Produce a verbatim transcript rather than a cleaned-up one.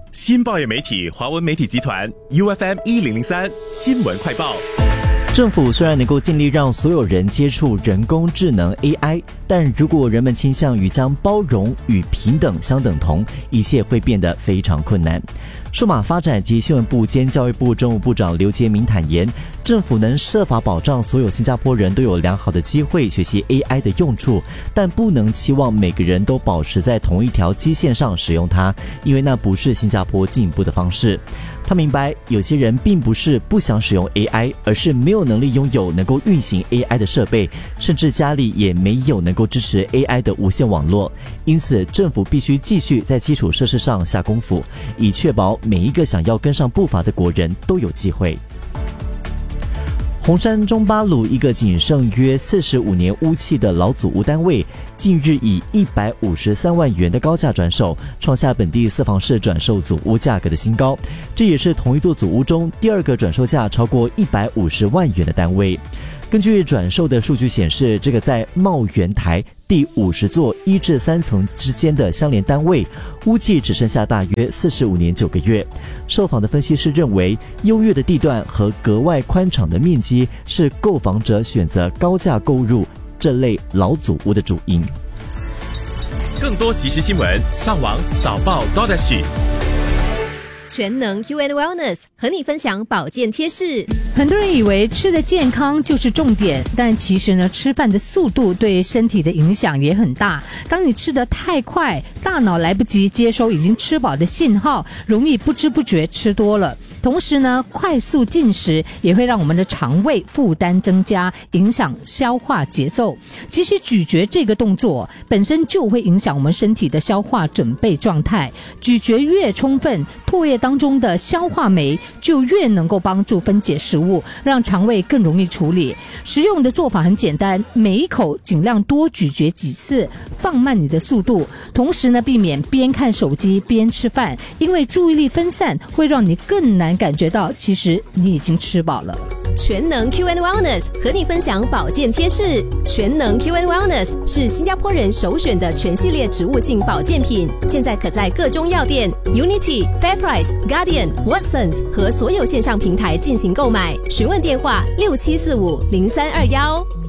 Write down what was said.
新报业媒体华文媒体集团 U F M 一零零三新闻快报。 政府虽然能够尽力让所有人接触人工智能 A I， 但如果人们倾向于将包容与平等相等同，一切会变得非常困难。数码发展及新闻部兼教育部政务部长刘杰明坦言，政府能设法保障所有新加坡人都有良好的机会学习 A I 的用处，但不能期望每个人都保持在同一条基线上使用它，因为那不是新加坡进步的方式。他明白，有些人并不是不想使用 A I， 而是没有能力拥有能够运行 A I 的设备，甚至家里也没有能够支持 A I 的无线网络。因此，政府必须继续在基础设施上下功夫，以确保每一个想要跟上步伐的国人都有机会。红山中巴鲁一个仅剩约四十五年屋期的老祖屋单位，近日以一百五十三万元的高价转手，创下本地四房市转售祖屋价格的新高。这也是同一座祖屋中第二个转售价超过一百五十万元的单位。根据转售的数据显示，这个在茂园台第五十座一至三层之间的相连单位，屋期只剩下大约四十五年九个月。受访的分析师认为，优越的地段和格外宽敞的面积是购房者选择高价购入这类老祖屋的主因。 更多即时新闻，上网早报 .sg。 全能 U and Wellness 和你分享保健贴士。 很多人以为吃的健康就是重点，但其实呢，吃饭的速度对身体的影响也很大。当你吃得太快，大脑来不及接收已经吃饱的信号，容易不知不觉吃多了。同时呢，快速进食也会让我们的肠胃负担增加，影响消化节奏。其实咀嚼这个动作本身就会影响我们身体的消化准备状态。咀嚼越充分，唾液当中的消化酶就越能够帮助分解食物，让肠胃更容易处理。食用的做法很简单，每一口尽量多咀嚼几次，放慢你的速度。同时呢，避免边看手机边吃饭，因为注意力分散会让你更难感觉到其实你已经吃饱了。 全能 Q and Wellness 和你分享保健贴士。全能 Q and Wellness 是新加坡人首选的全系列植物性保健品，现在可在各中药店、Unity、FairPrice、Guardian、Watsons 和所有线上平台进行购买。询问电话六七四五零三二幺。